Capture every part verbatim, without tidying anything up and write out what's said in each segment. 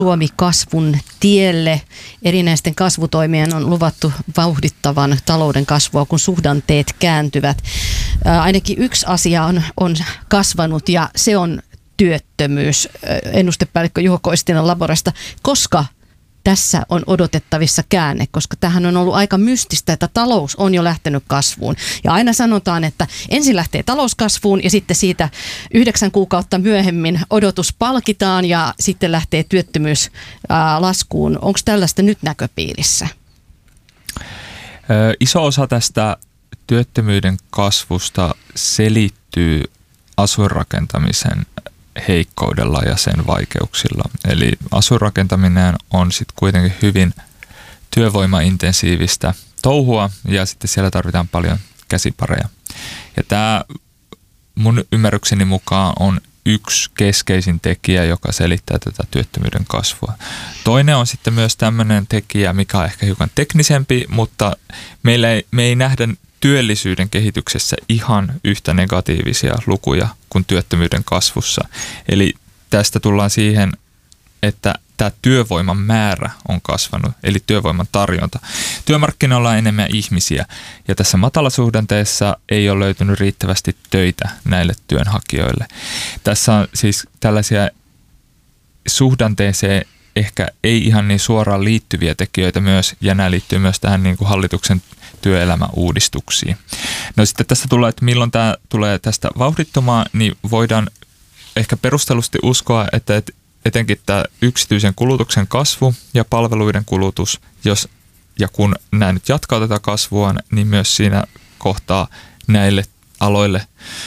Suomi kasvun tielle. Erinäisten kasvutoimien on luvattu vauhdittavan talouden kasvua, kun suhdanteet kääntyvät. Ää, ainakin yksi asia on, on kasvanut ja se on työttömyys. Ennustepäällikkö Juho Koistinen Laborasta. Koska tässä on odotettavissa käänne, koska tämähän on ollut aika mystistä, että talous on jo lähtenyt kasvuun. Ja aina sanotaan, että ensin lähtee talouskasvuun ja sitten siitä yhdeksän kuukautta myöhemmin odotus palkitaan ja sitten lähtee työttömyys ää, laskuun. Onko tällaista nyt näköpiirissä? Ö, iso osa tästä työttömyyden kasvusta selittyy asuinrakentamisen heikkoudella ja sen vaikeuksilla. Eli asuinrakentaminen on sitten kuitenkin hyvin työvoimaintensiivistä touhua ja sitten siellä tarvitaan paljon käsipareja. Ja tämä mun ymmärrykseni mukaan on yksi keskeisin tekijä, joka selittää tätä työttömyyden kasvua. Toinen on sitten myös tämmöinen tekijä, mikä on ehkä hiukan teknisempi, mutta meillä ei, me ei nähdä työllisyyden kehityksessä ihan yhtä negatiivisia lukuja kuin työttömyyden kasvussa. Eli tästä tullaan siihen, että tämä työvoiman määrä on kasvanut, eli työvoiman tarjonta. Työmarkkinoilla on enemmän ihmisiä ja tässä matalasuhdanteessa ei ole löytynyt riittävästi töitä näille työnhakijoille. Tässä on siis tällaisia suhdanteeseen ehkä ei ihan niin suoraan liittyviä tekijöitä myös, ja nämä liittyy myös tähän niin kuin hallituksen työelämäuudistuksiin. No sitten tässä tulee, että milloin tämä tulee tästä vauhdittumaan, niin voidaan ehkä perustellusti uskoa, että etenkin tämä yksityisen kulutuksen kasvu ja palveluiden kulutus, jos ja kun nämä nyt jatkaa tätä kasvua, niin myös siinä kohtaa näille aloille,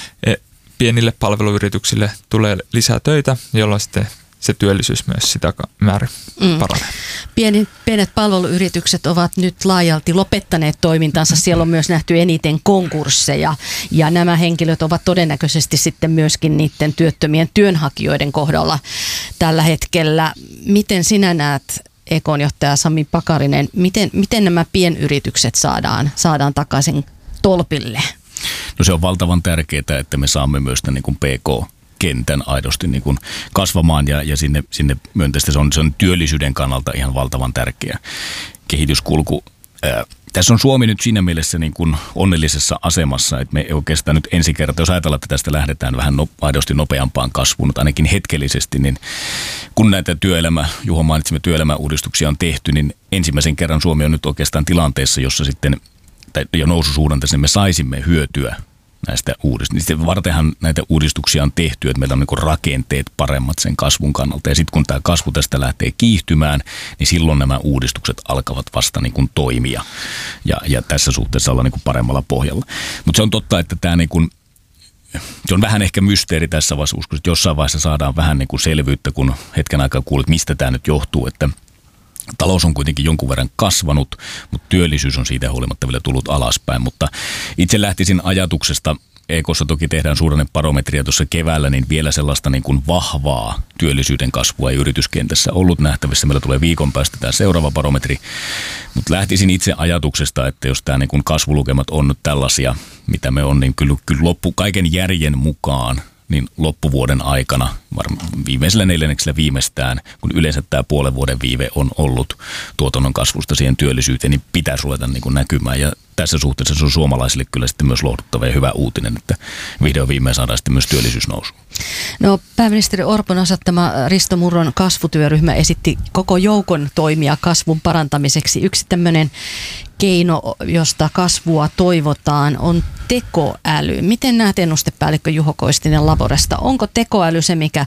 pienille palveluyrityksille tulee lisää töitä, jolloin sitten se työllisyys myös sitä määrin mm. paranee. Pieni, pienet palveluyritykset ovat nyt laajalti lopettaneet toimintansa. Siellä on myös nähty eniten konkursseja ja nämä henkilöt ovat todennäköisesti sitten myöskin niiden työttömien työnhakijoiden kohdalla tällä hetkellä. Miten sinä näet, Ekon johtaja Sami Pakarinen, miten, miten nämä pienyritykset saadaan, saadaan takaisin tolpille? No se on valtavan tärkeää, että me saamme myös tämän niin kuin P K kentän aidosti niin kuin kasvamaan ja, ja sinne, sinne myönteistä. Se on, se on työllisyyden kannalta ihan valtavan tärkeä kehityskulku. Ää, tässä on Suomi nyt siinä mielessä niin kuin onnellisessa asemassa, että me ei oikeastaan nyt ensi kertaa, jos ajatellaan, että tästä lähdetään vähän no, aidosti nopeampaan kasvuun, mutta ainakin hetkellisesti, niin kun näitä työelämä, Juho mainitsimme, työelämäuudistuksia on tehty, niin ensimmäisen kerran Suomi on nyt oikeastaan tilanteessa, jossa sitten, tai jo noususuhdanteessa me saisimme hyötyä näistä uudistuksista. Vartenhan näitä uudistuksia on tehty, että meillä on niin rakenteet paremmat sen kasvun kannalta. Ja sitten kun tämä kasvu tästä lähtee kiihtymään, niin silloin nämä uudistukset alkavat vasta niin kuin toimia. Ja, ja tässä suhteessa ollaan niin kuin paremmalla pohjalla. Mutta se on totta, että tämä niin kuin, se on vähän ehkä mysteeri tässä vaiheessa. Uskon, että jossain vaiheessa saadaan vähän niin kuin selvyyttä, kun hetken aikaa kuulet, mistä tämä nyt johtuu, että talous on kuitenkin jonkun verran kasvanut, mutta työllisyys on siitä huolimatta vielä tullut alaspäin. Mutta itse lähtisin ajatuksesta, E K:ssa toki tehdään suhdannebarometria tuossa keväällä, niin vielä sellaista niin kuin vahvaa työllisyyden kasvua ei yrityskentässä ollut nähtävissä. Meillä tulee viikon päästä tämä seuraava barometri. Mutta lähtisin itse ajatuksesta, että jos tämä niin kuin kasvulukemat on nyt tällaisia, mitä me on, niin kyllä, kyllä loppu kaiken järjen mukaan, niin loppuvuoden aikana, viimeisellä neljänneksellä viimeistään, kun yleensä tämä puolen vuoden viive on ollut tuotannon kasvusta siihen työllisyyteen, niin pitäisi ruveta niin kuin näkymään. Ja tässä suhteessa se on suomalaisille kyllä sitten myös lohduttava ja hyvä uutinen, että vihdoin viimein saadaan sitten myös työllisyys nousu. No, pääministeri Orpon asettama Risto Murron kasvutyöryhmä esitti koko joukon toimia kasvun parantamiseksi. Yksi tämmöinen keino, josta kasvua toivotaan, on tekoäly. Miten näet, ennustepäällikkö Juho Koistinen Laborasta? Onko tekoäly se, mikä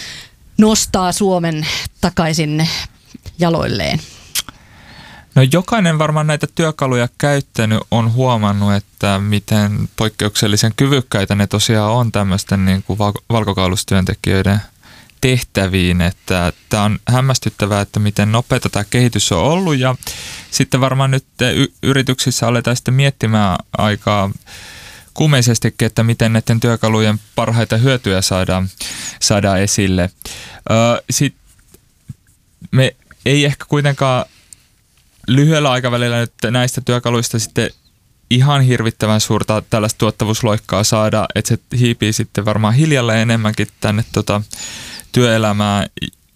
nostaa Suomen takaisin jaloilleen? No jokainen varmaan näitä työkaluja käyttänyt on huomannut, että miten poikkeuksellisen kyvykkäitä ne tosiaan on tämmöisten niin kuin valkokaulustyöntekijöiden tehtäviin, että tämä on hämmästyttävää, että miten nopeata tämä kehitys on ollut ja sitten varmaan nyt yrityksissä aletaan sitten miettimään aikaa kuumeisestikin, että miten näiden työkalujen parhaita hyötyjä saadaan, saadaan esille. Sitten me ei ehkä kuitenkaan lyhyellä aikavälillä nyt näistä työkaluista sitten ihan hirvittävän suurta tällaista tuottavuusloikkaa saada, että se hiipii sitten varmaan hiljalleen enemmänkin tänne tota työelämään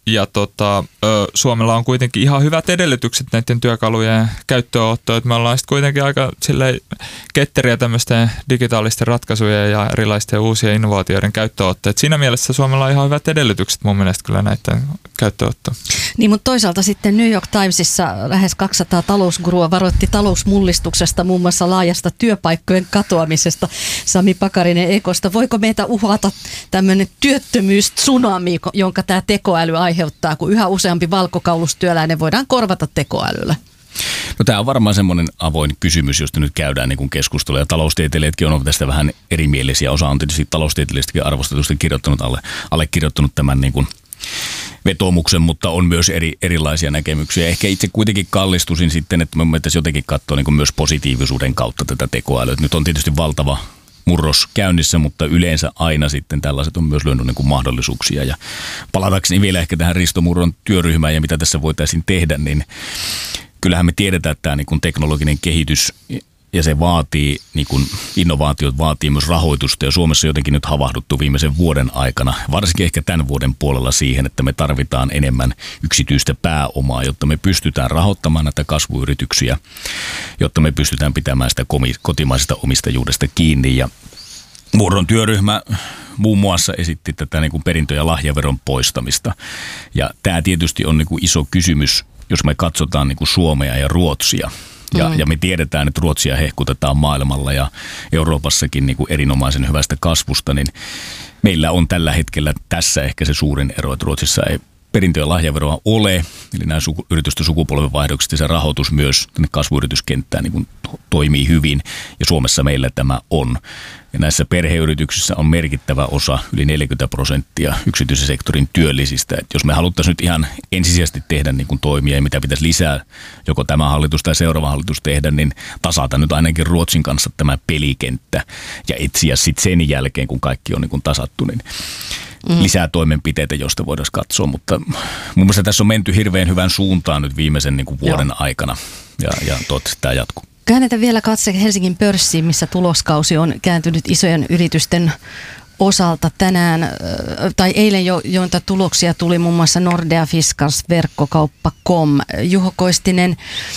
ja tota, Suomella on kuitenkin ihan hyvät edellytykset näiden työkalujen käyttöönottoon. Me ollaan sitten kuitenkin aika ketteriä tämmöisten digitaalisten ratkaisujen ja erilaisten uusien innovaatioiden käyttöönottoon. Et siinä mielessä Suomella on ihan hyvät edellytykset mun mielestä kyllä näiden käyttöönottoon. Niin, mutta toisaalta sitten New York Timesissa lähes kaksisataa talousgurua varoitti talousmullistuksesta, muun muassa laajasta työpaikkojen katoamisesta. Sami Pakarinen Ekosta, voiko meitä uhata tämmöinen työttömyys-tsunami, jonka tämä tekoäly aiheuttaa, kun yhä useampi valkokaulustyöläinen voidaan korvata tekoälyllä? No, tämä on varmaan semmoinen avoin kysymys, josta nyt käydään niin keskustelua. Ja taloustieteilijätkin on tästä vähän erimielisiä. Osa on tietysti taloustieteilijöistäkin arvostetusti kirjoittanut alle, allekirjoittanut tämän niin kuin vetoomuksen, mutta on myös eri, erilaisia näkemyksiä. Ehkä itse kuitenkin kallistusin sitten, että me pitäisi jotenkin katsoa niin kuin myös positiivisuuden kautta tätä tekoälyä. Nyt on tietysti valtava murros käynnissä, mutta yleensä aina sitten tällaiset on myös lyönyt niin kuin mahdollisuuksia. Ja palatakseni vielä ehkä tähän Risto Murron työryhmään ja mitä tässä voitaisiin tehdä, niin kyllähän me tiedetään, että tämä niin kuin teknologinen kehitys ja se vaatii, niin kuin innovaatiot vaatii myös rahoitusta, ja Suomessa on jotenkin nyt havahduttu viimeisen vuoden aikana, varsinkin ehkä tämän vuoden puolella siihen, että me tarvitaan enemmän yksityistä pääomaa, jotta me pystytään rahoittamaan näitä kasvuyrityksiä, jotta me pystytään pitämään sitä kotimaisesta omistajuudesta kiinni. Ja Murron työryhmä muun muassa esitti tätä niin kuin perintö- ja lahjaveron poistamista, ja tämä tietysti on niin kuin iso kysymys, jos me katsotaan niin kuin Suomea ja Ruotsia. Ja, mm. ja me tiedetään, että Ruotsia hehkutetaan maailmalla ja Euroopassakin niin kuin erinomaisen hyvästä kasvusta, niin meillä on tällä hetkellä tässä ehkä se suurin ero, että Ruotsissa ei perintö- ja lahjaveroa ole, eli nämä suku, yritysten sukupolvenvaihdokset ja se rahoitus myös tänne kasvuyrityskenttään niin kuin toimii hyvin, ja Suomessa meillä tämä on. Ja näissä perheyrityksissä on merkittävä osa, yli neljäkymmentä prosenttia yksityisen sektorin työllisistä. Et jos me haluttaisiin nyt ihan ensisijaisesti tehdä niin kuin toimia ja mitä pitäisi lisää, joko tämä hallitus tai seuraava hallitus tehdä, niin tasata nyt ainakin Ruotsin kanssa tämä pelikenttä ja etsiä sitten sen jälkeen, kun kaikki on niin kuin tasattu, niin Mm. lisää toimenpiteitä, joista voidaan katsoa, mutta mun mielestä tässä on menty hirveän hyvän suuntaan nyt viimeisen niin kuin vuoden Joo. aikana, ja, ja toivottavasti tämä jatkuu. Käännetään vielä katse Helsingin pörssiin, missä tuloskausi on kääntynyt isojen yritysten osalta tänään, tai eilen jo, joita tuloksia tuli muun muassa Nordea, Fiskars, Verkkokauppa piste com. Juho Koistinen,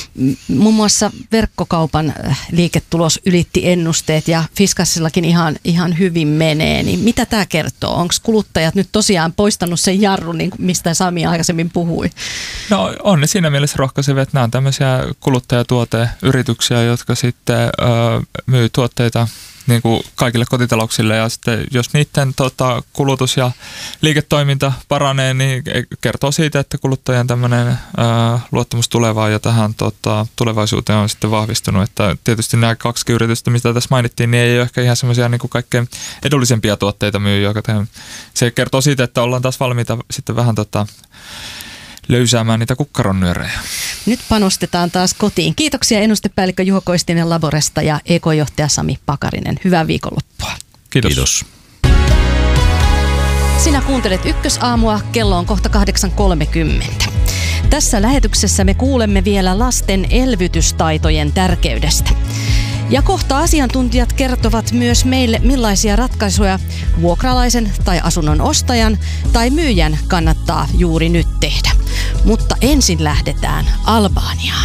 muun muassa Verkkokaupan liiketulos ylitti ennusteet ja Fiskarsillakin ihan, ihan hyvin menee. Niin mitä tämä kertoo? Onko kuluttajat nyt tosiaan poistanut sen jarrun, niin mistä Sami aikaisemmin puhui? No on ne siinä mielessä rohkaisevia, että nämä on tämmöisiä kuluttajatuoteyrityksiä, jotka sitten ö, myy tuotteita niin kuin kaikille kotitalouksille, ja sitten jos niiden tota, kulutus ja liiketoiminta paranee, niin kertoo siitä, että kuluttajan tämmöinen ää, luottamus tulevaan ja tähän tota, tulevaisuuteen on sitten vahvistunut. Että tietysti nämä kaksi yritystä, mistä tässä mainittiin, niin ei ole ehkä ihan semmoisia niin kuin kaikkein edullisempia tuotteita myy, joka tehdään. Se kertoo siitä, että ollaan taas valmiita sitten vähän tota, löysäämään niitä kukkaronnyörejä. Nyt panostetaan taas kotiin. Kiitoksia ennustepäällikkö Juho Koistinen Laboresta ja E K-johtaja Sami Pakarinen. Hyvää viikonloppua. Kiitos. Kiitos. Sinä kuuntelet Ykkösaamua, kello on kohta kahdeksan kolmekymmentä. Tässä lähetyksessä me kuulemme vielä lasten elvytystaitojen tärkeydestä. Ja kohta asiantuntijat kertovat myös meille, millaisia ratkaisuja vuokralaisen tai asunnon ostajan tai myyjän kannattaa juuri nyt tehdä. Mutta ensin lähdetään Albaniaan.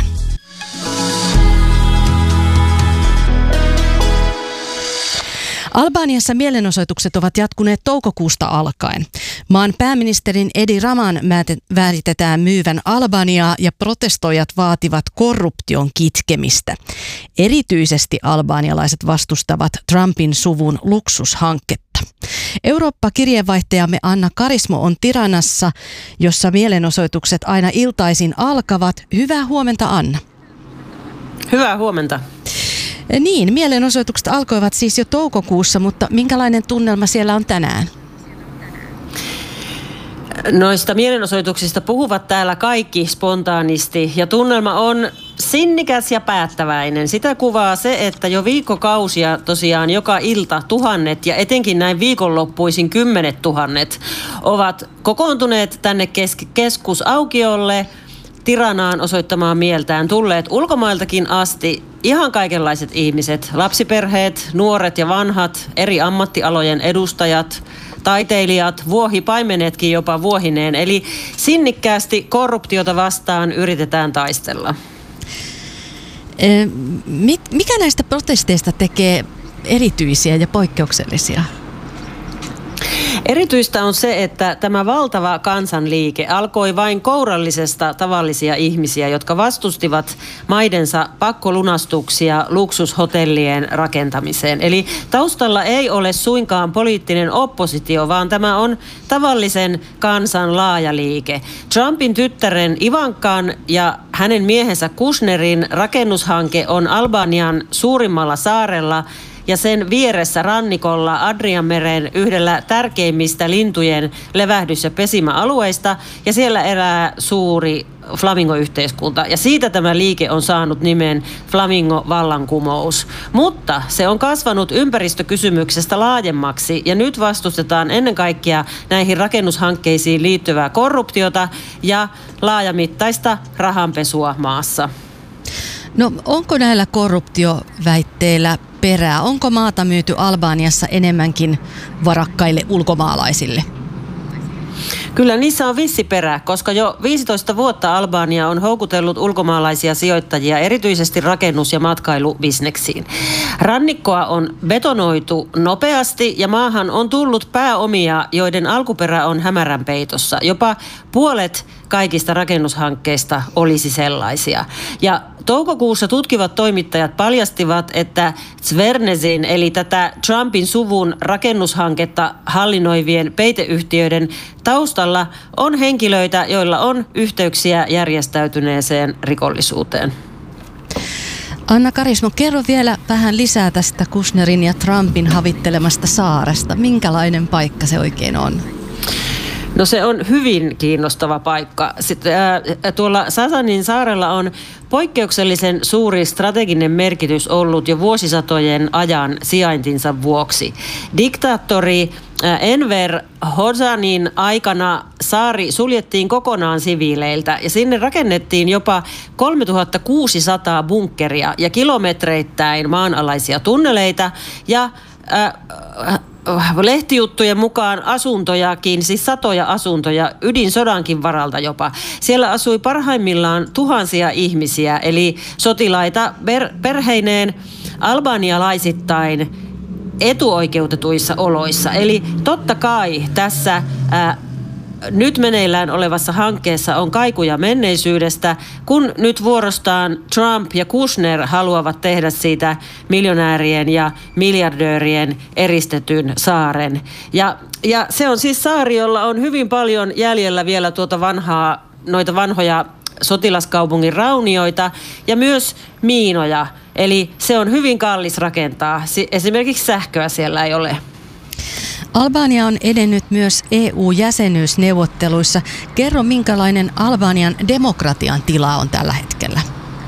Albaniassa mielenosoitukset ovat jatkuneet toukokuusta alkaen. Maan pääministerin Edi Raman väitetään myyvän Albaniaa ja protestoijat vaativat korruption kitkemistä. Erityisesti albanialaiset vastustavat Trumpin suvun luksushanketta. Eurooppa-kirjeenvaihtajamme Anna Karismo on Tiranassa, jossa mielenosoitukset aina iltaisin alkavat. Hyvää huomenta, Anna. Hyvää huomenta. Niin, mielenosoitukset alkoivat siis jo toukokuussa, mutta minkälainen tunnelma siellä on tänään? Noista mielenosoituksista puhuvat täällä kaikki spontaanisti ja tunnelma on sinnikäs ja päättäväinen. Sitä kuvaa se, että jo viikkokausia tosiaan joka ilta tuhannet ja etenkin näin viikonloppuisin kymmenet tuhannet ovat kokoontuneet tänne kes- keskusaukiolle Tiranaan osoittamaan mieltään, tulleet ulkomailtakin asti ihan kaikenlaiset ihmiset, lapsiperheet, nuoret ja vanhat, eri ammattialojen edustajat, taiteilijat, vuohipaimenetkin jopa vuohineen. Eli sinnikkäästi korruptiota vastaan yritetään taistella. Mikä näistä protesteista tekee erityisiä ja poikkeuksellisia? Erityistä on se, että tämä valtava kansanliike alkoi vain kourallisesta tavallisia ihmisiä, jotka vastustivat maidensa pakkolunastuksia luksushotellien rakentamiseen. Eli taustalla ei ole suinkaan poliittinen oppositio, vaan tämä on tavallisen kansan laaja liike. Trumpin tyttären Ivankan ja hänen miehensä Kushnerin rakennushanke on Albanian suurimmalla saarella ja sen vieressä rannikolla Adrianmeren yhdellä tärkeimmistä lintujen levähdys- ja pesimäalueista, ja siellä elää suuri flamingoyhteiskunta. Ja siitä tämä liike on saanut nimen Flamingo-vallankumous. Mutta se on kasvanut ympäristökysymyksestä laajemmaksi, ja nyt vastustetaan ennen kaikkea näihin rakennushankkeisiin liittyvää korruptiota ja laajamittaista rahanpesua maassa. No onko näillä korruptioväitteillä perää? Onko maata myyty Albaniassa enemmänkin varakkaille ulkomaalaisille? Kyllä niissä on vissi perä, koska jo viisitoista vuotta Albania on houkutellut ulkomaalaisia sijoittajia erityisesti rakennus- ja matkailubisneksiin. Rannikkoa on betonoitu nopeasti ja maahan on tullut pääomia, joiden alkuperä on hämärän peitossa. Jopa puolet kaikista rakennushankkeista olisi sellaisia. Ja toukokuussa tutkivat toimittajat paljastivat, että Zvernesin eli tätä Trumpin suvun rakennushanketta hallinnoivien peiteyhtiöiden taustalla on henkilöitä, joilla on yhteyksiä järjestäytyneeseen rikollisuuteen. Anna Karismo, kerro vielä vähän lisää tästä Kushnerin ja Trumpin havittelemasta saaresta. Minkälainen paikka se oikein on? No se on hyvin kiinnostava paikka. Sitten, ää, tuolla Sasanin saarella on poikkeuksellisen suuri strateginen merkitys ollut jo vuosisatojen ajan sijaintinsa vuoksi. Diktaattori Enver Hoxhanin aikana saari suljettiin kokonaan siviileiltä ja sinne rakennettiin jopa kolmetuhattakuusisataa bunkkeria ja kilometreittäin maanalaisia tunneleita ja äh, lehtijuttujen mukaan asuntojakin, siis satoja asuntoja, ydinsodankin varalta jopa. Siellä asui parhaimmillaan tuhansia ihmisiä, eli sotilaita per, perheineen albanialaisittain etuoikeutetuissa oloissa. Eli totta kai tässä ää, nyt meneillään olevassa hankkeessa on kaikuja menneisyydestä, kun nyt vuorostaan Trump ja Kushner haluavat tehdä siitä miljonäärien ja miljardöörien eristetyn saaren. Ja, ja se on siis saari, jolla on hyvin paljon jäljellä vielä tuota vanhaa, noita vanhoja sotilaskaupungin raunioita ja myös miinoja. Eli se on hyvin kallis rakentaa. Esimerkiksi sähköä siellä ei ole. Albania on edennyt myös E U-jäsenyysneuvotteluissa. Kerro, minkälainen Albanian demokratian tila on tällä hetkellä?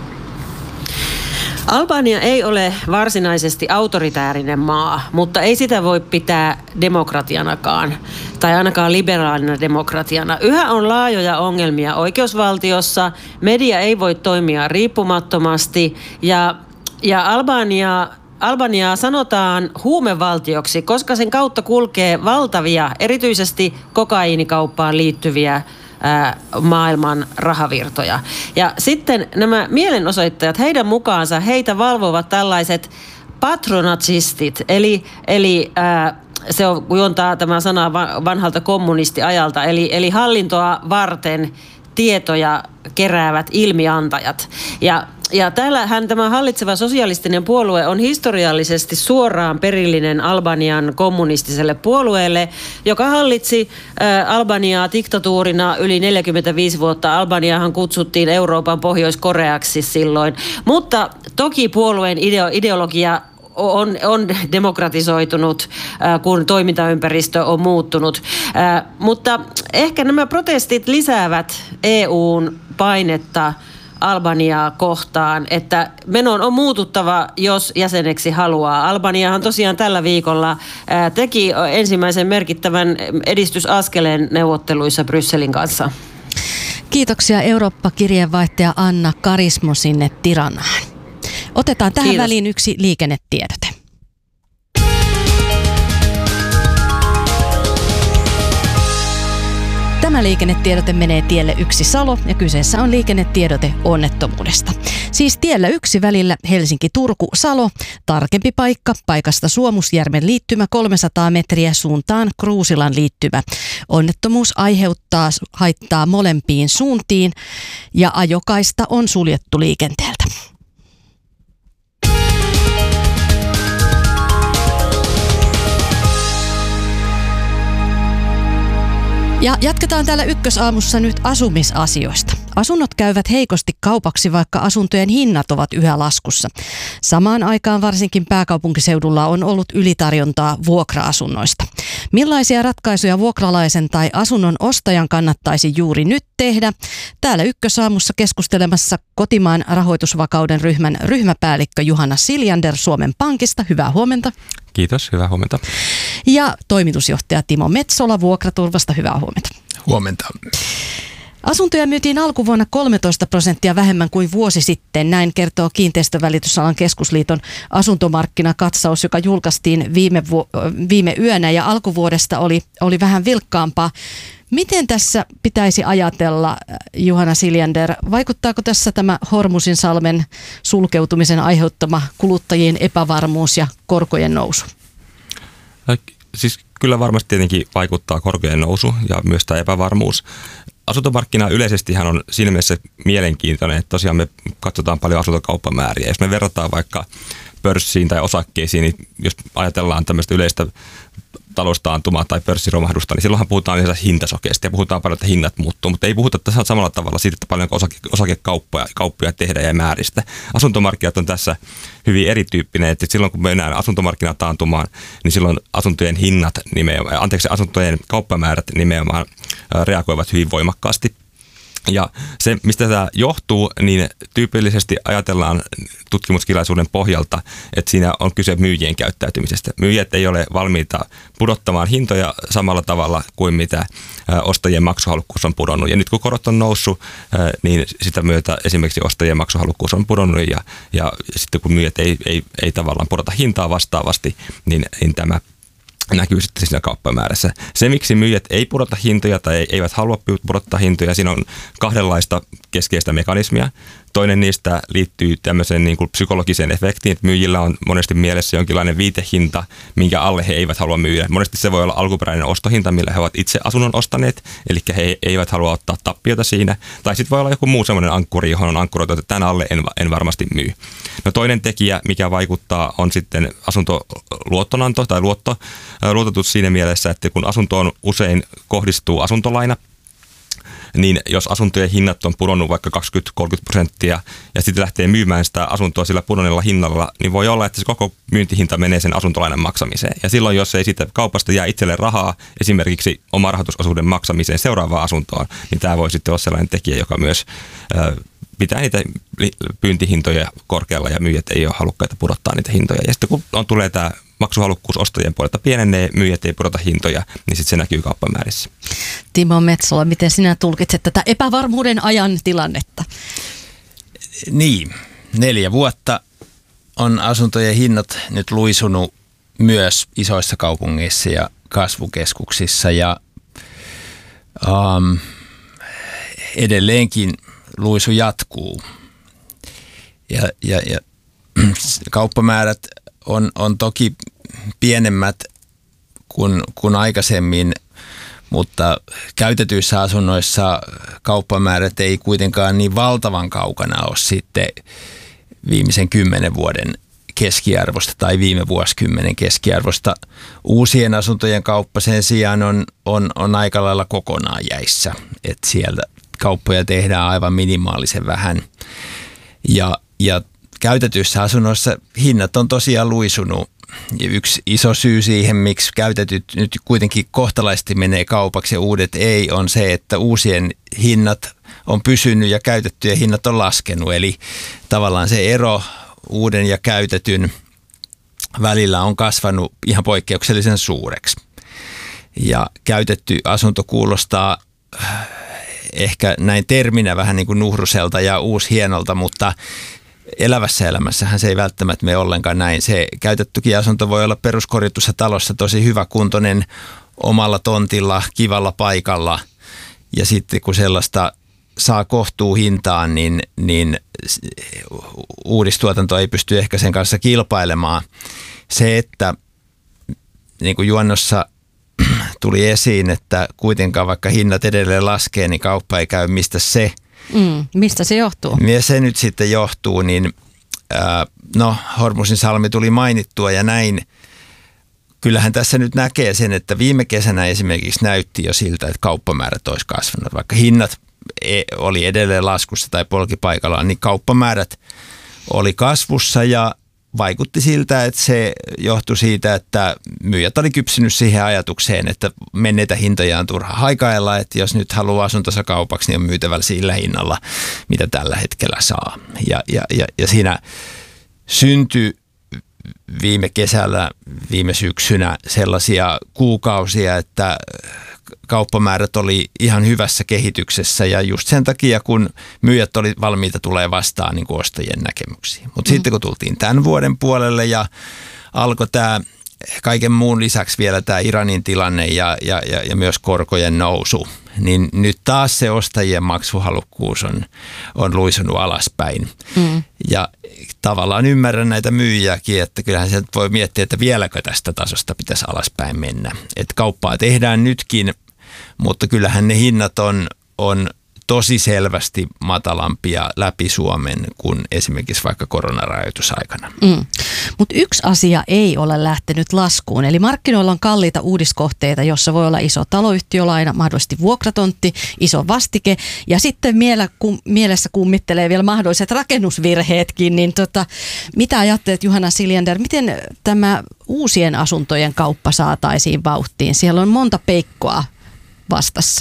Albania ei ole varsinaisesti autoritäärinen maa, mutta ei sitä voi pitää demokratianakaan, tai ainakaan liberaalina demokratiana. Yhä on laajoja ongelmia oikeusvaltiossa, media ei voi toimia riippumattomasti, ja, ja Albania... Albaniaa sanotaan huumevaltioksi, koska sen kautta kulkee valtavia, erityisesti kokaiinikauppaan liittyviä ää, maailman rahavirtoja. Ja sitten nämä mielenosoittajat, heidän mukaansa heitä valvovat tällaiset patronatsistit, eli, eli ää, se on, juontaa tämä sana vanhalta kommunistiajalta, eli, eli hallintoa varten tietoja keräävät ilmiantajat. Ja Ja täällähän tämä hallitseva sosialistinen puolue on historiallisesti suoraan perillinen Albanian kommunistiselle puolueelle, joka hallitsi ä, Albaniaa diktatuurina yli neljäkymmentäviisi vuotta. Albaniahan kutsuttiin Euroopan Pohjois-Koreaksi silloin. Mutta toki puolueen ideo- ideologia on, on demokratisoitunut, äh, kun toimintaympäristö on muuttunut. Äh, mutta ehkä nämä protestit lisäävät E U:n painetta Albaniaa kohtaan, että menon on muututtava, jos jäseneksi haluaa. Albaniahan tosiaan tällä viikolla ää, teki ensimmäisen merkittävän edistysaskeleen neuvotteluissa Brysselin kanssa. Kiitoksia Eurooppa-kirjeenvaihtaja Anna Karismo sinne Tiranaan. Otetaan tähän Kiitos. Väliin yksi liikennetiedote. Tämä liikennetiedote menee tielle yksi Salo ja kyseessä on liikennetiedote onnettomuudesta. Siis tiellä yksi välillä Helsinki-Turku-Salo, tarkempi paikka, paikasta Suomusjärven liittymä kolmesataa metriä suuntaan Kruusilan liittymä. Onnettomuus aiheuttaa haittaa molempiin suuntiin ja ajokaista on suljettu liikenteeltä. Ja jatketaan täällä Ykkösaamussa nyt asumisasioista. Asunnot käyvät heikosti kaupaksi, vaikka asuntojen hinnat ovat yhä laskussa. Samaan aikaan varsinkin pääkaupunkiseudulla on ollut ylitarjontaa vuokra-asunnoista. Millaisia ratkaisuja vuokralaisen tai asunnon ostajan kannattaisi juuri nyt tehdä? Täällä Ykkösaamussa keskustelemassa kotimaan rahoitusvakauden ryhmän ryhmäpäällikkö Juhana Siljander Suomen Pankista. Hyvää huomenta. Kiitos, hyvää huomenta. Ja toimitusjohtaja Timo Metsola Vuokraturvasta. Hyvää huomenta. Huomenta. Asuntoja myytiin alkuvuonna kolmetoista prosenttia vähemmän kuin vuosi sitten. Näin kertoo Kiinteistövälitysalan keskusliiton asuntomarkkinakatsaus, joka julkaistiin viime, vu- viime yönä ja alkuvuodesta oli, oli vähän vilkkaampaa. Miten tässä pitäisi ajatella, Juhana Siljander? Vaikuttaako tässä tämä Hormuzinsalmen sulkeutumisen aiheuttama kuluttajien epävarmuus ja korkojen nousu? Siis kyllä varmasti tietenkin vaikuttaa korkojen nousu ja myös tämä epävarmuus. Asuntomarkkina yleisestihän on siinä mielessä mielenkiintoinen, että tosiaan me katsotaan paljon asuntokauppamääriä. Jos me verrataan vaikka pörssiin tai osakkeisiin, niin jos ajatellaan tämmöistä yleistä taloustaantumaa tai pörssiromahdusta, niin silloinhan puhutaan yleensä hintasokeista ja puhutaan paljon, että hinnat muuttuu, mutta ei puhuta tässä samalla tavalla siitä, että paljonko osake, osakekauppoja kauppoja tehdään ja määristä. Asuntomarkkinat on tässä hyvin erityyppinen, että silloin kun mennään asuntomarkkinataantumaan, niin silloin asuntojen hinnat nimenomaan, anteeksi, asuntojen kauppamäärät nimenomaan reagoivat hyvin voimakkaasti. Ja se, mistä tämä johtuu, niin tyypillisesti ajatellaan tutkimuskirjallisuuden pohjalta, että siinä on kyse myyjien käyttäytymisestä. Myyjät ei ole valmiita pudottamaan hintoja samalla tavalla kuin mitä ostajien maksuhalukkuus on pudonnut. Ja nyt kun korot on noussut, niin sitä myötä esimerkiksi ostajien maksuhalukkuus on pudonnut ja, ja sitten kun myyjät ei, ei, ei tavallaan pudota hintaa vastaavasti, niin, niin tämä näkyy sitten siinä kauppamäärässä. Se, miksi myyjät ei pudota hintoja tai eivät halua pudottaa hintoja, siinä on kahdenlaista keskeistä mekanismia. Toinen niistä liittyy tämmöiseen niin kuin psykologiseen efektiin, että myyjillä on monesti mielessä jonkinlainen viitehinta, minkä alle he eivät halua myydä. Monesti se voi olla alkuperäinen ostohinta, millä he ovat itse asunnon ostaneet, eli he eivät halua ottaa tappiota siinä. Tai sitten voi olla joku muu semmoinen ankkuri, johon on ankkuroitu, että tämän alle en, en varmasti myy. No toinen tekijä, mikä vaikuttaa, on sitten asuntoluottonanto tai luotto, luototus siinä mielessä, että kun asuntoon usein kohdistuu asuntolaina, niin jos asuntojen hinnat on pudonnut vaikka kaksikymmentä kolmekymmentä prosenttia ja sitten lähtee myymään sitä asuntoa sillä pudonneella hinnalla, niin voi olla, että se koko myyntihinta menee sen asuntolainan maksamiseen. Ja silloin, jos ei siitä kaupasta jää itselle rahaa esimerkiksi oman rahoitusosuuden maksamiseen seuraavaan asuntoon, niin tämä voi sitten olla sellainen tekijä, joka myös ö, pitää niitä pyyntihintoja korkealla ja myyjät ei ole halukkaita pudottaa niitä hintoja. Ja sitten kun on, tulee tämä maksuhalukkuus ostajien puolelta pienenee, myyjät ei pudota hintoja, niin sitten se näkyy kauppamäärissä. Timo Metsola, miten sinä tulkitset tätä epävarmuuden ajan tilannetta? Niin, neljä vuotta on asuntojen hinnat nyt luisunut myös isoissa kaupungeissa ja kasvukeskuksissa ja um, edelleenkin luisu jatkuu. Ja, ja, ja kauppamäärät on, on toki pienemmät kuin, kuin aikaisemmin, mutta käytetyissä asunnoissa kauppamäärät ei kuitenkaan niin valtavan kaukana ole sitten viimeisen kymmenen vuoden keskiarvosta tai viime vuosikymmenen keskiarvosta. Uusien asuntojen kauppa sen sijaan on, on, on aika lailla kokonaan jäissä, että sieltä kauppoja tehdään aivan minimaalisen vähän. Ja, ja käytetyissä asunnoissa hinnat on tosiaan luisunut. Ja yksi iso syy siihen, miksi käytetyt nyt kuitenkin kohtalaisesti menee kaupaksi ja uudet ei, on se, että uusien hinnat on pysynyt ja käytettyjen hinnat on laskenut. Eli tavallaan se ero uuden ja käytetyn välillä on kasvanut ihan poikkeuksellisen suureksi. Ja käytetty asunto kuulostaa ehkä näin terminä vähän niin kuin nuhruselta ja uushienolta, mutta elävässä elämässähän se ei välttämättä mene ollenkaan näin. Se käytettykin asunto voi olla peruskorjatussa talossa tosi hyväkuntoinen omalla tontilla, kivalla paikalla ja sitten kun sellaista saa kohtuuhintaan, niin, niin uudistuotanto ei pysty ehkä sen kanssa kilpailemaan. Se, että niin kuin juonnossa tuli esiin, että kuitenkaan vaikka hinnat edelleen laskee, niin kauppa ei käy. Mistä se? Mm, mistä se johtuu? Ja se nyt sitten johtuu, niin ää, no Hormusin salmi tuli mainittua ja näin. Kyllähän tässä nyt näkee sen, että viime kesänä esimerkiksi näytti jo siltä, että kauppamäärät olisi kasvanut. Vaikka hinnat oli edelleen laskussa tai polkipaikallaan, niin kauppamäärät oli kasvussa ja vaikutti siltä, että se johtui siitä, että myyjät oli kypsynyt siihen ajatukseen, että menneitä hintoja on turha haikailla, että jos nyt haluaa asuntonsa kaupaksi, niin on myytävällä sillä hinnalla, mitä tällä hetkellä saa. Ja, ja, ja, ja siinä syntyi viime kesällä, viime syksynä sellaisia kuukausia, että kauppamäärät oli ihan hyvässä kehityksessä ja just sen takia, kun myyjät oli valmiita tulee vastaan niin kuin ostajien näkemyksiin. Mutta mm. sitten kun tultiin tämän vuoden puolelle ja alkoi tämä kaiken muun lisäksi vielä tämä Iranin tilanne ja, ja, ja, ja myös korkojen nousu, niin nyt taas se ostajien maksuhalukkuus on, on luisunut alaspäin. Mm. Ja tavallaan ymmärrän näitä myyjiäkin, että kyllähän se voi miettiä, että vieläkö tästä tasosta pitäisi alaspäin mennä. Että kauppaa tehdään nytkin, mutta kyllähän ne hinnat on, on tosi selvästi matalampia läpi Suomen kuin esimerkiksi vaikka koronarajoitusaikana. Mm. Mutta yksi asia ei ole lähtenyt laskuun, eli markkinoilla on kalliita uudiskohteita, jossa voi olla iso taloyhtiölaina, mahdollisesti vuokratontti, iso vastike ja sitten miele, kum, mielessä kummittelee vielä mahdolliset rakennusvirheetkin, niin tota, mitä ajattelet Juhana Siljander, miten tämä uusien asuntojen kauppa saataisiin vauhtiin? Siellä on monta peikkoa vastassa.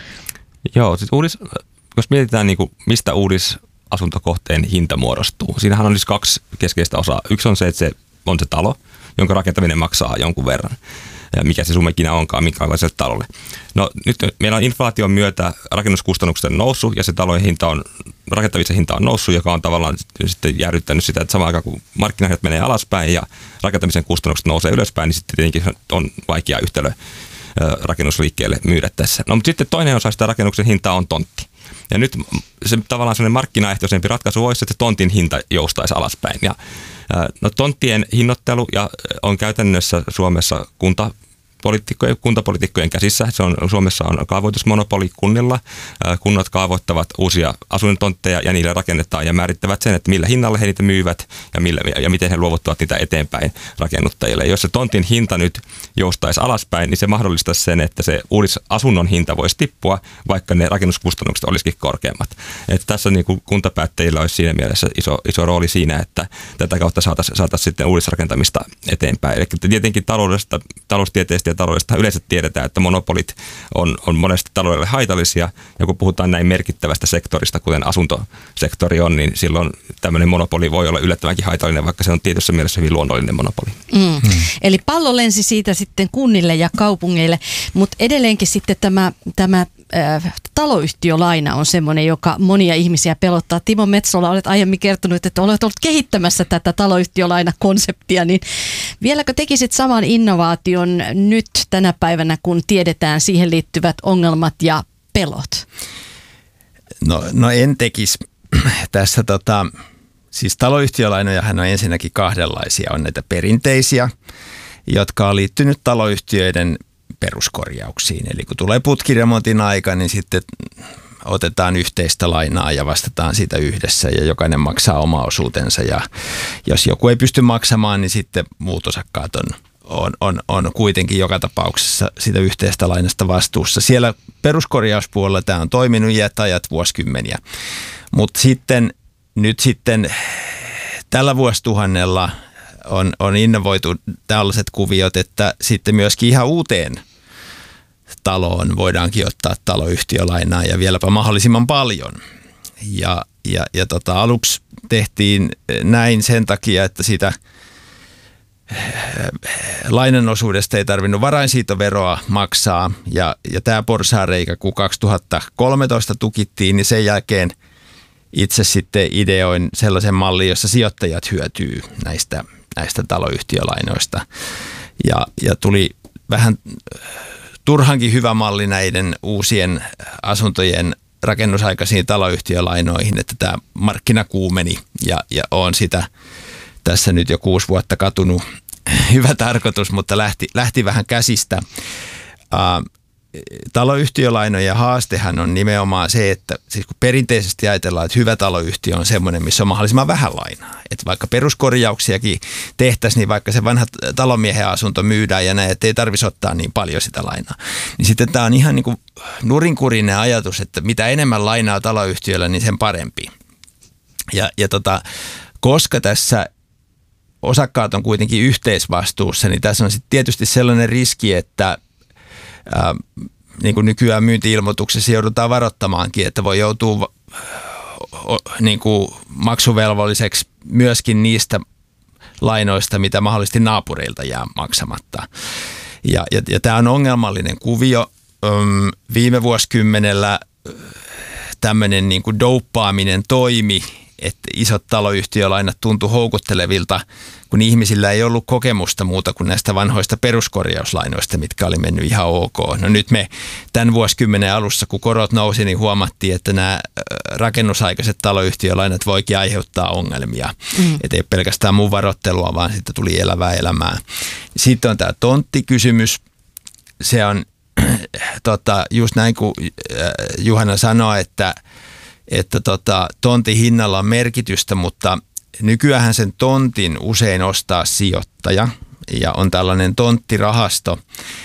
Joo, siis uudis, jos mietitään niin kuin, mistä uudisasuntokohteen hinta muodostuu, siinähän on siis kaksi keskeistä osaa. Yksi on se, että se on se talo, jonka rakentaminen maksaa jonkun verran. Ja mikä se summa ikinä onkaan, minkälaiselle talolle. No nyt meillä on inflaation myötä rakennuskustannukset on noussut ja se talojen hinta on, rakentamisen hinta on noussut, joka on tavallaan sitten jäädyttänyt sitä, että samaan aikaan kun markkinahinnat menee alaspäin ja rakentamisen kustannukset nousee ylöspäin, niin sitten tietenkin on vaikea yhtälö rakennusliikkeelle myydä tässä. No mutta sitten toinen osa sitä rakennuksen hintaa on tontti. Ja nyt se tavallaan sellainen markkinaehtoisempi ratkaisu olisi, että se tontin hinta joustaisi alaspäin. Ja, no tonttien hinnoittelu ja on käytännössä Suomessa kunta poliitikkojen, kuntapoliitikkojen käsissä. Se on, Suomessa on kaavoitusmonopoli kunnilla. Kunnat kaavoittavat uusia asuintontteja ja niille rakennetaan ja määrittävät sen, että millä hinnalla he niitä myyvät ja, millä, ja miten he luovuttavat niitä eteenpäin rakennuttajille. Jos se tontin hinta nyt joustaisi alaspäin, niin se mahdollistaisi sen, että se uudisasunnon hinta voisi tippua, vaikka ne rakennuskustannukset olisikin korkeammat. Että tässä niin kuin kuntapäättäjillä olisi siinä mielessä iso, iso rooli siinä, että tätä kautta saataisiin saataisi sitten uudisrakentamista eteenpäin. Eli tietenkin taloudesta, taloustieteestä ja taloudesta yleensä tiedetään, että monopolit on, on monesti taloudelle haitallisia, ja kun puhutaan näin merkittävästä sektorista, kuten asuntosektori on, niin silloin tämmöinen monopoli voi olla yllättävänkin haitallinen, vaikka se on tietyssä mielessä hyvin luonnollinen monopoli. Mm. Mm. Eli pallo lensi siitä sitten kunnille ja kaupungeille, mutta edelleenkin sitten tämä, tämä äh, taloyhtiölaina on semmoinen, joka monia ihmisiä pelottaa. Timo Metsola, olet aiemmin kertonut, että olet ollut kehittämässä tätä taloyhtiölainakonseptia, niin vieläkö tekisit saman innovaation nyt tänä päivänä, kun tiedetään siihen liittyvät ongelmat ja pelot? No, no en tekisi. Tässä tota, siis taloyhtiölainojahan on ensinnäkin kahdenlaisia. On näitä perinteisiä, jotka on liittynyt taloyhtiöiden peruskorjauksiin. Eli kun tulee putkiremontin aika, niin sitten otetaan yhteistä lainaa ja vastataan siitä yhdessä ja jokainen maksaa oma osuutensa. Ja jos joku ei pysty maksamaan, niin sitten muut osakkaat on, on, on, on kuitenkin joka tapauksessa sitä yhteistä lainasta vastuussa. Siellä peruskorjauspuolella tämä on toiminut iät ajat vuosikymmeniä, mutta sitten nyt sitten tällä vuosituhannella on, on innovoitu tällaiset kuviot, että sitten myöskin ihan uuteen taloon voidaankin ottaa taloyhtiölainaa ja vieläpä mahdollisimman paljon. Ja, ja, ja tota, aluksi tehtiin näin sen takia, että sitä lainan osuudesta ei tarvinnut varainsiitoveroa maksaa. Ja, ja tämä porsaanreikä, kun kaksituhattakolmetoista tukittiin, niin sen jälkeen itse sitten ideoin sellaisen mallin, jossa sijoittajat hyötyy näistä, näistä taloyhtiölainoista. Ja, ja tuli vähän turhankin hyvä malli näiden uusien asuntojen rakennusaikaisiin taloyhtiölainoihin, että tämä markkina kuumeni ja, ja on sitä tässä nyt jo kuusi vuotta katunut. Hyvä tarkoitus, mutta lähti, lähti vähän käsistä. Uh, taloyhtiölainojen haastehan on nimenomaan se, että siis kun perinteisesti ajatellaan, että hyvä taloyhtiö on semmoinen, missä on mahdollisimman vähän lainaa. Että vaikka peruskorjauksiakin tehtäisiin, niin vaikka se vanha talomiehen asunto myydään ja näin, että ei tarvitsisi ottaa niin paljon sitä lainaa. Niin sitten tämä on ihan niin kuin nurinkurinen ajatus, että mitä enemmän lainaa taloyhtiöllä, niin sen parempi. Ja, ja tota, koska tässä osakkaat on kuitenkin yhteisvastuussa, niin tässä on sitten tietysti sellainen riski, että ää, niin kuin nykyään myynti-ilmoituksessa joudutaan varoittamaankin, että voi joutua o, niin kuin maksuvelvolliseksi myöskin niistä lainoista, mitä mahdollisesti naapureilta jää maksamatta. Ja, ja, ja tämä on ongelmallinen kuvio. Öm, viime vuosikymmenellä tämmöinen niin kuin douppaaminen toimi, että isot taloyhtiölainat tuntui houkuttelevilta, kun ihmisillä ei ollut kokemusta muuta kuin näistä vanhoista peruskorjauslainoista, mitkä oli mennyt ihan ok. No nyt me tämän vuosikymmenen alussa, kun korot nousi, niin huomattiin, että nämä rakennusaikaiset taloyhtiölainat voikin aiheuttaa ongelmia. Mm. Että ei pelkästään mun varoittelua, vaan sitten tuli elävää elämää. Sitten on tämä tonttikysymys. Se on tota, just näin kuin Juhana sanoi, että että tota, tontin hinnalla on merkitystä, mutta nykyään sen tontin usein ostaa sijoittaja ja on tällainen tonttirahasto,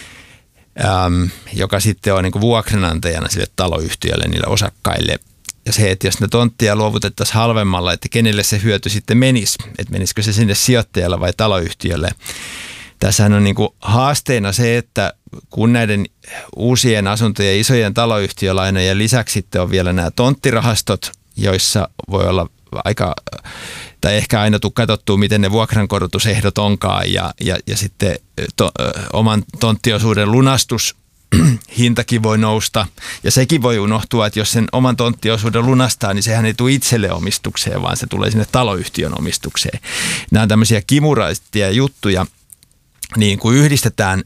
äm, joka sitten on niin kuin vuokranantajana sille taloyhtiölle, niille osakkaille. Ja se, että jos ne tonttia luovutettaisiin halvemmalla, että kenelle se hyöty sitten menisi, että menisikö se sinne sijoittajalle vai taloyhtiölle. Tässähän on niin kuin haasteena se, että kun näiden uusien asuntojen ja isojen taloyhtiölainojen lisäksi sitten on vielä nämä tonttirahastot, joissa voi olla aika, tai ehkä aina tule katsottua, miten ne vuokrankorotusehdot onkaan ja, ja, ja sitten to, oman tonttiosuuden lunastus hintakin voi nousta ja sekin voi unohtua, että jos sen oman tonttiosuuden lunastaa, niin sehän ei tule itselle omistukseen, vaan se tulee sinne taloyhtiön omistukseen. Nämä on tämmöisiä kimuraisia juttuja. Niin kun yhdistetään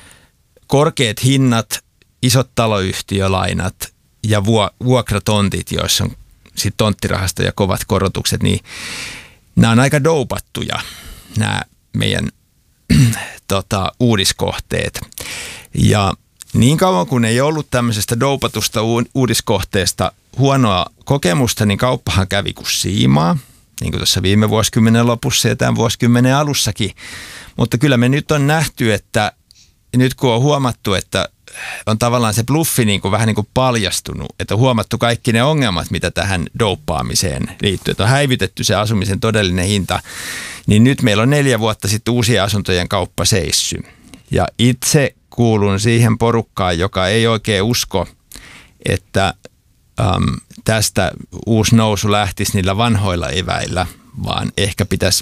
korkeat hinnat, isot taloyhtiölainat ja vuokratontit, joissa on sit tonttirahasto ja kovat korotukset, niin nämä on aika doupattuja, nämä meidän tota, uudiskohteet. Ja niin kauan kun ei ollut tämmöisestä doupatusta uudiskohteesta huonoa kokemusta, niin kauppahan kävi kuin siimaa, niin kuin tuossa viime vuosikymmenen lopussa ja tämän vuosikymmenen alussakin. Mutta kyllä me nyt on nähty, että nyt kun on huomattu, että on tavallaan se bluffi niin kuin vähän niin kuin paljastunut, että on huomattu kaikki ne ongelmat, mitä tähän douppaamiseen liittyy, että on häivytetty se asumisen todellinen hinta, niin nyt meillä on neljä vuotta sitten uusien asuntojen kauppa seissy. Ja itse kuulun siihen porukkaan, joka ei oikein usko, että äm, tästä uusi nousu lähtisi niillä vanhoilla eväillä, vaan ehkä pitäisi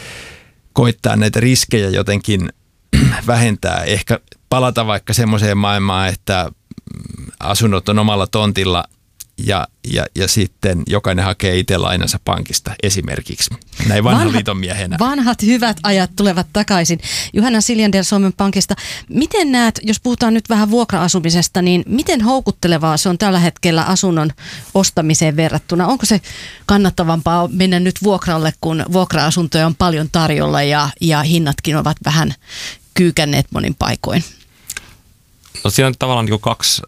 koittaa näitä riskejä jotenkin vähentää. Ehkä palata vaikka semmoiseen maailmaan, että asunnot on omalla tontilla ja, ja, ja sitten jokainen hakee itse lainansa pankista esimerkiksi. Näin vanhan Vanha, liiton miehenä. Vanhat hyvät ajat tulevat takaisin. Juhana Siljander Suomen Pankista. Miten näet, jos puhutaan nyt vähän vuokra-asumisesta, niin miten houkuttelevaa se on tällä hetkellä asunnon ostamiseen verrattuna? Onko se kannattavampaa mennä nyt vuokralle, kun vuokra-asuntoja on paljon tarjolla ja, ja hinnatkin ovat vähän kyykänneet monin paikoin? No siinä on tavallaan niin kuin kaksi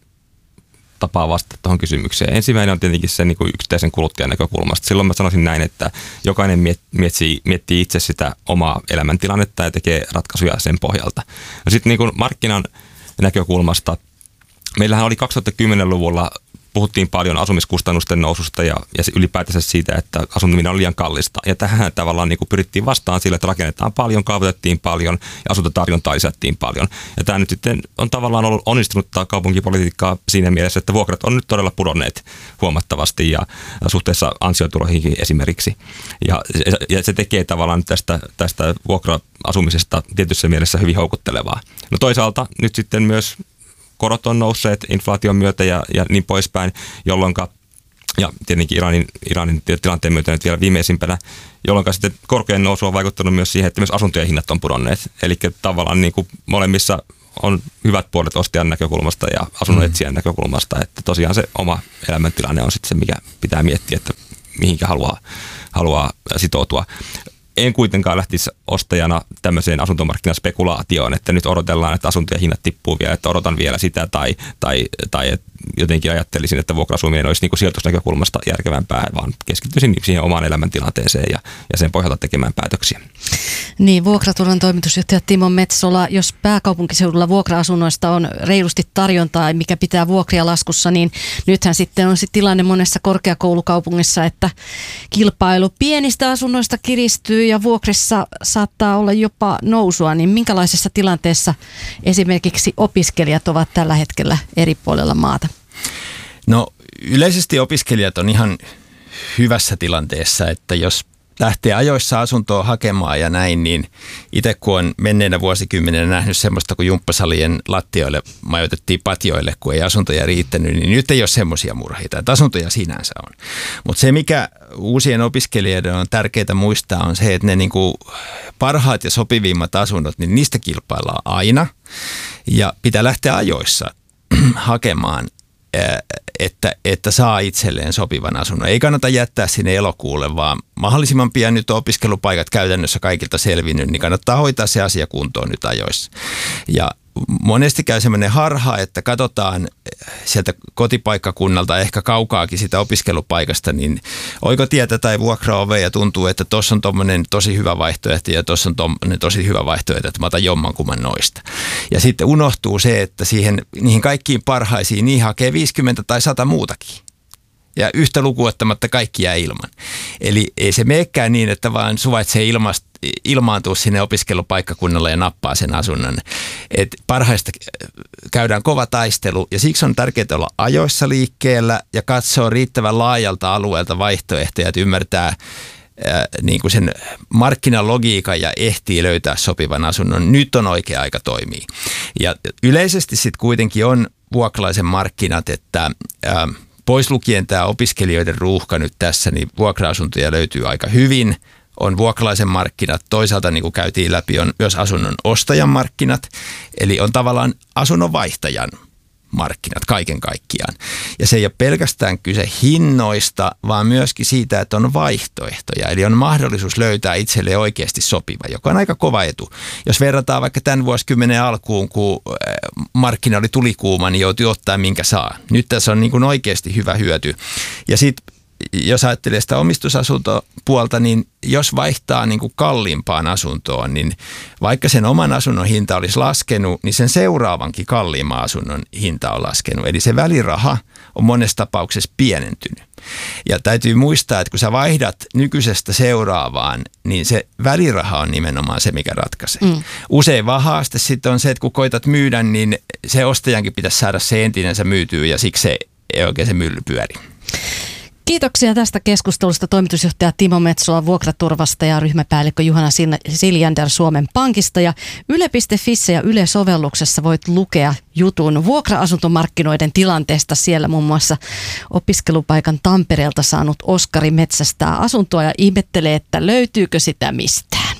tapaa vastata tuohon kysymykseen. Ensimmäinen on tietenkin se niin kuin yksittäisen kuluttajan näkökulmasta. Silloin mä sanoisin näin, että jokainen miettii, miettii itse sitä omaa elämäntilannetta ja tekee ratkaisuja sen pohjalta. No sitten niin kuin markkinan näkökulmasta, meillähän oli kaksituhattakymmenluvulla puhuttiin paljon asumiskustannusten noususta ja, ja ylipäätänsä siitä, että asuntominen on liian kallista. Ja tähän tavallaan niin kuin pyrittiin vastaan sillä, että rakennetaan paljon, kaavoitettiin paljon ja asuntotarjontaa lisättiin paljon. Ja tämä nyt sitten on tavallaan ollut onnistunutta kaupunkipolitiikkaa siinä mielessä, että vuokrat on nyt todella pudonneet huomattavasti ja suhteessa ansiotuloihinkin esimerkiksi. Ja, ja se tekee tavallaan tästä, tästä vuokra-asumisesta tietyssä mielessä hyvin houkuttelevaa. No toisaalta nyt sitten myös korot on nousseet inflaation myötä ja, ja niin poispäin, jolloin, ja tietenkin Iranin, Iranin tilanteen myötä nyt vielä viimeisimpänä, jolloin sitten korkojen nousu on vaikuttanut myös siihen, että myös asuntojen hinnat on pudonneet. Eli tavallaan niin kuin molemmissa on hyvät puolet ostajan näkökulmasta ja asunnonetsijän mm. näkökulmasta, että tosiaan se oma elämäntilanne on sitten se, mikä pitää miettiä, että mihinkä haluaa, haluaa sitoutua. En kuitenkaan lähtisi ostajana tämmöiseen asuntomarkkinaspekulaatioon, että nyt odotellaan, että asuntojen hinnat tippuu vielä, että odotan vielä sitä, tai, tai, tai jotenkin ajattelisin, että vuokra-asuminen olisi niin kuin sijoitusnäkökulmasta järkevämpää, vaan keskittyisin siihen omaan elämäntilanteeseen ja, ja sen pohjalta tekemään päätöksiä. Niin, Vuokraturvan toimitusjohtaja Timo Metsola, jos pääkaupunkiseudulla vuokra-asunnoista on reilusti tarjontaa, mikä pitää vuokria laskussa, niin nythän sitten on se tilanne monessa korkeakoulukaupungissa, että kilpailu pienistä asunnoista kiristyy ja vuokrissa saattaa olla jopa nousua, niin minkälaisessa tilanteessa esimerkiksi opiskelijat ovat tällä hetkellä eri puolella maata? No yleisesti opiskelijat on ihan hyvässä tilanteessa, että jos lähtee ajoissa asuntoa hakemaan ja näin, niin itse kun on menneenä vuosikymmenenä nähnyt semmoista, kun jumppasalien lattioille majoitettiin patjoille, kun ei asuntoja riittänyt, niin nyt ei ole semmoisia murheita, että asuntoja sinänsä on. Mutta se, mikä uusien opiskelijoiden on tärkeää muistaa, on se, että ne niinku parhaat ja sopivimmat asunnot, niin niistä kilpaillaan aina ja pitää lähteä ajoissa hakemaan, että, että saa itselleen sopivan asunnon. Ei kannata jättää sinne elokuulle, vaan mahdollisimman pian nyt on opiskelupaikat käytännössä kaikilta selvinnyt, niin kannattaa hoitaa se asia kuntoon nyt ajoissa. Ja monesti käy semmoinen harha, että katsotaan sieltä kotipaikkakunnalta ehkä kaukaakin sitä opiskelupaikasta, niin oikotietä tai vuokraovea ja tuntuu, että tuossa on tommoinen tosi hyvä vaihtoehto ja tuossa on tommoinen tosi hyvä vaihtoehto, että mä otan jommankumman noista. Ja sitten unohtuu se, että siihen, niihin kaikkiin parhaisiin niin hakee viisikymmentä tai sata muutakin. Ja yhtä lukuottamatta kaikki jää ilman. Eli ei se meekään niin, että vaan suvaitsee ilmast, ilmaantua sinne opiskelupaikkakunnalle ja nappaa sen asunnon. Et parhaista käydään kova taistelu ja siksi on tärkeää olla ajoissa liikkeellä ja katsoa riittävän laajalta alueelta vaihtoehtoja, että ymmärtää ää, niin kuin sen markkinalogiikan ja ehtii löytää sopivan asunnon. Nyt on oikea aika toimia. Ja yleisesti sitten kuitenkin on vuokralaisen markkinat, että ää, pois lukien tämä opiskelijoiden ruuhka nyt tässä, niin vuokra-asuntoja löytyy aika hyvin. On vuokralaisen markkinat, toisaalta niin kuin käytiin läpi, on myös asunnon ostajan markkinat, eli on tavallaan asunnon vaihtajan markkinat kaiken kaikkiaan. Ja se ei ole pelkästään kyse hinnoista, vaan myöskin siitä, että on vaihtoehtoja, eli on mahdollisuus löytää itselle oikeasti sopiva, joka on aika kova etu. Jos verrataan vaikka tämän vuosikymmenen alkuun, kun markkina oli tulikuuma, niin joutui ottaa minkä saa. Nyt tässä on niin kuin oikeasti hyvä hyöty. Ja sitten jos ajattelee sitä omistusasuntopuolta, niin jos vaihtaa niin kuin kalliimpaan asuntoon, niin vaikka sen oman asunnon hinta olisi laskenut, niin sen seuraavankin kalliimman asunnon hinta on laskenut. Eli se väliraha on monessa tapauksessa pienentynyt. Ja täytyy muistaa, että kun sä vaihdat nykyisestä seuraavaan, niin se väliraha on nimenomaan se, mikä ratkaisee. Mm. Usein vaan haaste sitten on se, että kun koitat myydä, niin se ostajankin pitäisi saada se entinensä myytyä ja siksi se ei oikein se mylly pyöri. Kiitoksia tästä keskustelusta toimitusjohtaja Timo Metsola Vuokraturvasta ja ryhmäpäällikkö Juhana Siljander Suomen Pankista. Ja yle piste fi ja Yle-sovelluksessa voit lukea jutun vuokra-asuntomarkkinoiden tilanteesta. Siellä muun muassa opiskelupaikan Tampereelta saanut Oskari metsästää asuntoa ja ihmettelee, että löytyykö sitä mistään.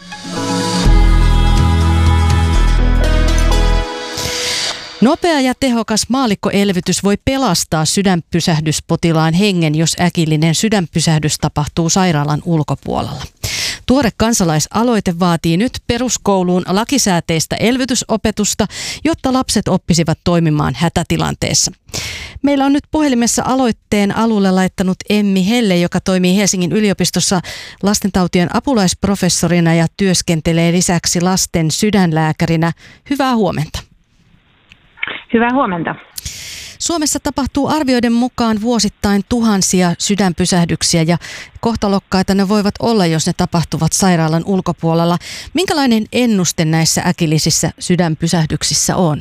Nopea ja tehokas maallikkoelvytys voi pelastaa sydänpysähdyspotilaan hengen, jos äkillinen sydänpysähdys tapahtuu sairaalan ulkopuolella. Tuore kansalaisaloite vaatii nyt peruskouluun lakisääteistä elvytysopetusta, jotta lapset oppisivat toimimaan hätätilanteessa. Meillä on nyt puhelimessa aloitteen alulle laittanut Emmi Helle, joka toimii Helsingin yliopistossa lastentautien apulaisprofessorina ja työskentelee lisäksi lasten sydänlääkärinä. Hyvää huomenta. Hyvää huomenta. Suomessa tapahtuu arvioiden mukaan vuosittain tuhansia sydänpysähdyksiä ja kohtalokkaita ne voivat olla, jos ne tapahtuvat sairaalan ulkopuolella. Minkälainen ennuste näissä äkillisissä sydänpysähdyksissä on?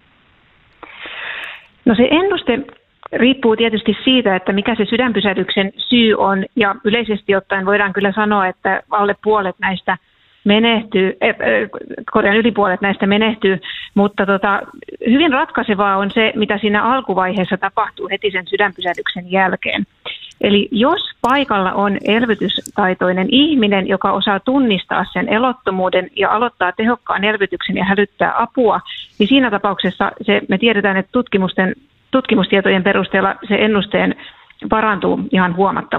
No se ennuste riippuu tietysti siitä, että mikä se sydänpysähdyksen syy on, ja yleisesti ottaen voidaan kyllä sanoa, että alle puolet näistä menehtyy, korjaan yli puolet näistä menehtyy, mutta tota, hyvin ratkaisevaa on se, mitä siinä alkuvaiheessa tapahtuu heti sen sydänpysähdyksen jälkeen. Eli jos paikalla on elvytystaitoinen ihminen, joka osaa tunnistaa sen elottomuuden ja aloittaa tehokkaan elvytyksen ja hälyttää apua, niin siinä tapauksessa se, me tiedetään, että tutkimusten, tutkimustietojen perusteella se ennusteen parantuu ihan huomattavasti.